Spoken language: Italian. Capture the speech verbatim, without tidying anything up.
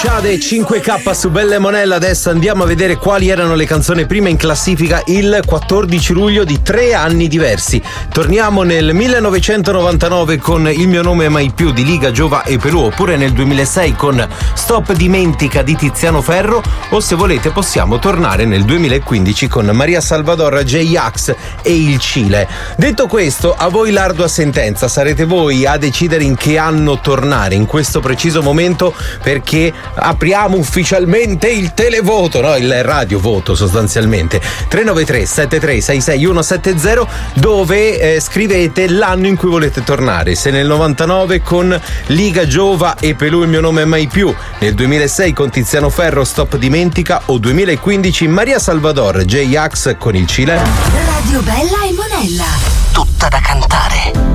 Sade cinque K su Belle Monella. Adesso andiamo a vedere quali erano le canzoni prima in classifica il quattordici luglio di tre anni diversi. Torniamo nel millenovecentonovantanove con Il mio nome è mai più di Liga, Giova e Pelù, oppure nel duemilasei con Stop dimentica di Tiziano Ferro, o se volete possiamo tornare nel duemilaquindici con Maria Salvador, J-Ax e il Cile. Detto questo, a voi l'ardua sentenza, sarete voi a decidere in che anno tornare in questo preciso momento, perché apriamo ufficialmente il televoto, no, il radiovoto sostanzialmente. Tre nove tre sette tre sei sei uno sette zero, dove eh, scrivete l'anno in cui volete tornare. Se nel novantanove con Liga, Giova e Pelù Il mio nome è mai più, nel duemilasei con Tiziano Ferro Stop dimentica, o duemilaquindici Maria Salvador, J-Ax con il Cile. Radio Bella e Monella, tutta da cantare.